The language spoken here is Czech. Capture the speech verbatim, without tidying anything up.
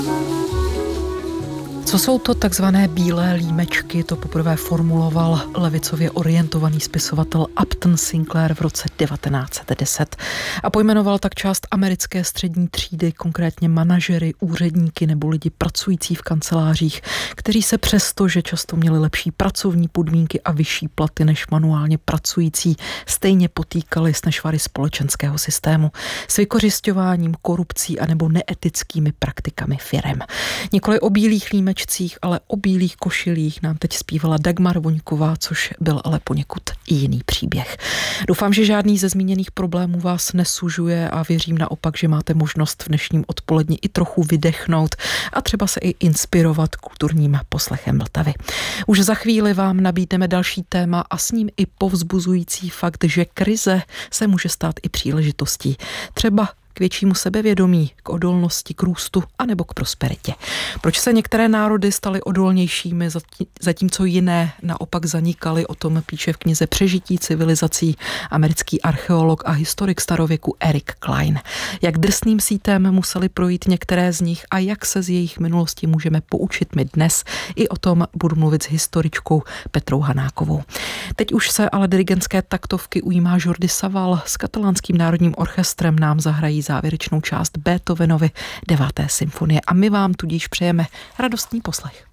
Co jsou to takzvané bílé límečky? To poprvé formuloval levicově orientovaný spisovatel Upton Sinclair v roce devatenáct set deset a pojmenoval tak část americké střední třídy, konkrétně manažery, úředníky nebo lidi pracující v kancelářích, kteří se přesto, že často měli lepší pracovní podmínky a vyšší platy než manuálně pracující, stejně potýkali s nešvary společenského systému, s vykořisťováním, korupcí anebo neetickými praktikami firem. Nikoli o bílých límečcích, ale o bílých košilích nám teď zpívala Dagmar Voňková, což byl ale poněkud i jiný příběh. Doufám, že žádný ze zmíněných problémů vás nesužuje a věřím naopak, že máte možnost v dnešním odpoledni i trochu vydechnout a třeba se i inspirovat kulturním poslechem Vltavy. Už za chvíli vám nabídneme další téma a s ním i povzbuzující fakt, že krize se může stát i příležitostí. Třeba k většímu sebevědomí, k odolnosti, k růstu anebo k prosperitě. Proč se některé národy staly odolnějšími, zatímco jiné naopak zanikaly, o tom píše v knize Přežití civilizací americký archeolog a historik starověku Eric Klein. Jak drsným sítem museli projít některé z nich a jak se z jejich minulosti můžeme poučit my dnes, i o tom budu mluvit s historičkou Petrou Hanákovou. Teď už se ale dirigentské taktovky ujímá Jordi Savall, s katalánským národním orchestrem nám zahrají závěrečnou část Beethovenovy deváté symfonie a my vám tudíž přejeme radostný poslech.